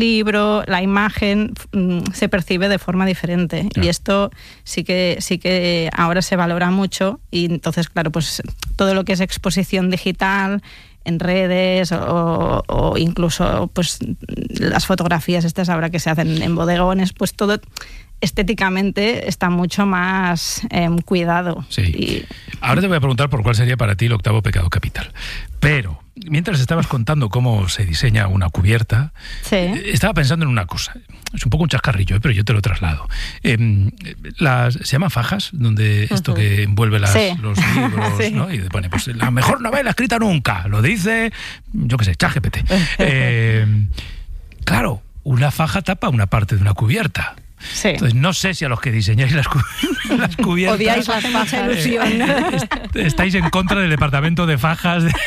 libro, la imagen se percibe de forma diferente. Claro. Y esto sí que ahora se valora mucho, y entonces, claro, pues todo lo que es exposición digital en redes o incluso pues las fotografías estas ahora que se hacen en bodegones, pues todo estéticamente está mucho más cuidado. Sí. Ahora te voy a preguntar por cuál sería para ti el octavo pecado capital. Pero mientras estabas contando cómo se diseña una cubierta, estaba pensando en una cosa. Es un poco un chascarrillo, pero yo te lo traslado. Se llaman fajas, donde esto que envuelve los libros, ¿no? Y pone, pues, la mejor novela escrita nunca. Lo dice, yo qué sé, ChatGPT. Claro, una faja tapa una parte de una cubierta. Sí. Entonces, no sé si a los que diseñáis las cubiertas... Odiáis las fajas. Estáis en contra del departamento de fajas de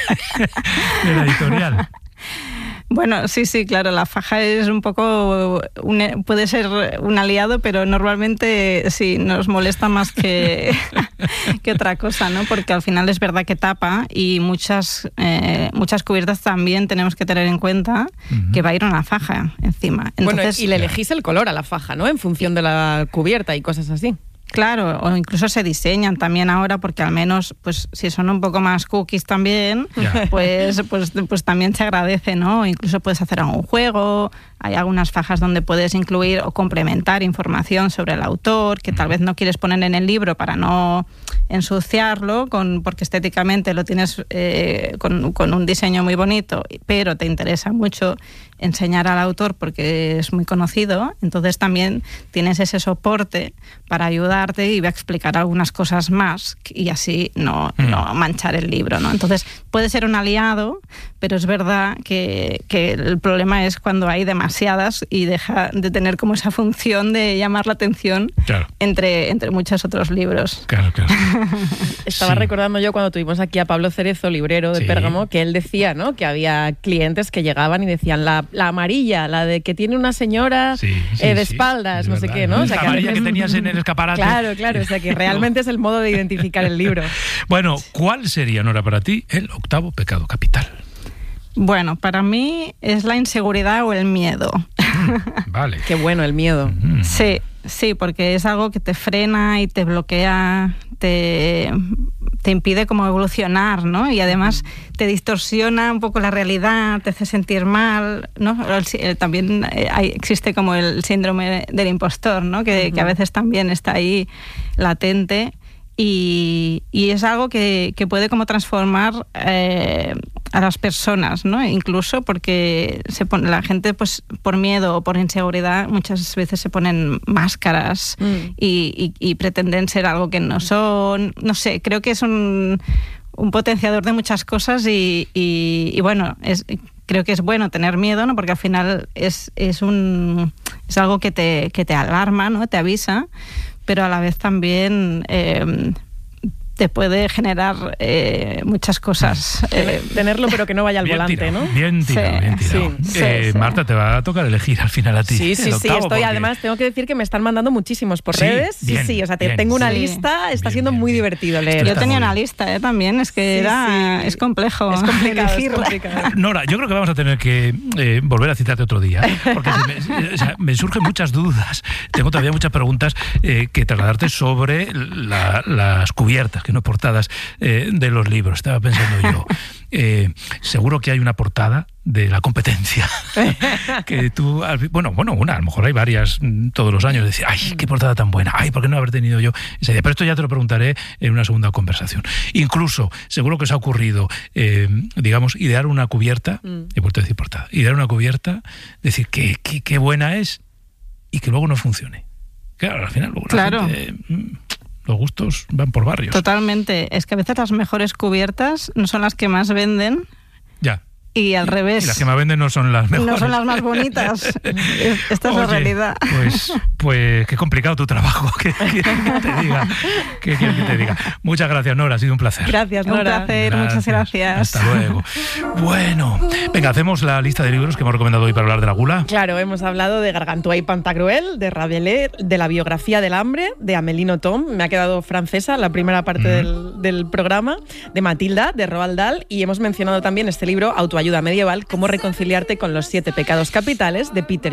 la editorial. Bueno, sí, claro, la faja es un poco... puede ser un aliado, pero normalmente sí, nos molesta más que otra cosa, ¿no? Porque al final es verdad que tapa, y muchas cubiertas también tenemos que tener en cuenta que va a ir una faja encima. Entonces, bueno, y le elegís el color a la faja, ¿no? En función de la cubierta y cosas así. Claro, o incluso se diseñan también ahora, porque al menos, pues si son un poco más cookies también, pues también se agradece, ¿no? Incluso puedes hacer algún juego, hay algunas fajas donde puedes incluir o complementar información sobre el autor, que tal vez no quieres poner en el libro para no ensuciarlo, porque estéticamente lo tienes con un diseño muy bonito, pero te interesa mucho enseñar al autor porque es muy conocido, entonces también tienes ese soporte para ayudarte y va a explicar algunas cosas más, y así no manchar el libro, ¿no? Entonces puede ser un aliado, pero es verdad que el problema es cuando hay demasiadas y deja de tener como esa función de llamar la atención entre muchos otros libros. Claro. Estaba recordando yo cuando tuvimos aquí a Pablo Cerezo, librero de Pérgamo, que él decía, ¿no?, que había clientes que llegaban y decían la amarilla, la de que tiene una señora de espaldas, no sé qué, ¿no? O sea, la amarilla que tenías en el escaparate. Claro, o sea que realmente es el modo de identificar el libro. Bueno, ¿cuál sería, Nora, para ti el octavo pecado capital? Bueno, para mí es la inseguridad o el miedo. Vale. Qué bueno, el miedo. Sí, porque es algo que te frena y te bloquea, te impide como evolucionar, ¿no? Y además te distorsiona un poco la realidad, te hace sentir mal, ¿no? También existe como el síndrome del impostor, ¿no? Que a veces también está ahí latente. Y es algo que puede como transformar a las personas, ¿no? Incluso porque la gente, pues por miedo o por inseguridad, muchas veces se ponen máscaras y pretenden ser algo que no son. No sé, creo que es un potenciador de muchas cosas y bueno, creo que es bueno tener miedo, ¿no? Porque al final es algo que te alarma, ¿no? Te avisa, pero a la vez también te puede generar muchas cosas. Tenerlo, pero que no vaya al volante, tirado, ¿no? Bien tirado. Sí. Marta, te va a tocar elegir al final a ti. Sí, además tengo que decir que me están mandando muchísimos por redes. O sea, tengo una lista, está siendo muy divertido leer. Yo tenía una lista también, es que es complejo. Es complicado. Nora, yo creo que vamos a tener que volver a citarte otro día, porque me surgen muchas dudas. Tengo todavía muchas preguntas que trasladarte sobre las cubiertas, que no portadas de los libros. Estaba pensando yo, seguro que hay una portada de la competencia que tú, bueno, una, a lo mejor hay varias todos los años, decir, ay, qué portada tan buena, ay, ¿por qué no haber tenido yo esa idea? Pero esto ya te lo preguntaré en una segunda conversación. Incluso, seguro que os ha ocurrido, digamos, idear una cubierta, he vuelto a decir portada, idear una cubierta, decir qué buena es y que luego no funcione. Claro, al final luego la gente, los gustos van por barrios. Totalmente. Es que a veces las mejores cubiertas no son las que más venden. Ya. Y al revés. Y las que más venden no son las mejores. No son las más bonitas. Esta es la realidad. Pues qué complicado tu trabajo. ¿Qué quieres que te diga? Muchas gracias, Nora. Ha sido un placer. Gracias, Nora. Un placer. Muchas gracias. Hasta luego. Bueno, venga, hacemos la lista de libros que hemos recomendado hoy para hablar de la gula. Claro, hemos hablado de Gargantua y Pantagruel, de Rabelais, de La biografía del hambre, de Amélie Nothomb, me ha quedado francesa la primera parte del programa, de Matilda, de Roald Dahl, y hemos mencionado también este libro, Autoayuda autoayuda medieval, Cómo reconciliarte con los 7 pecados capitales, de Peter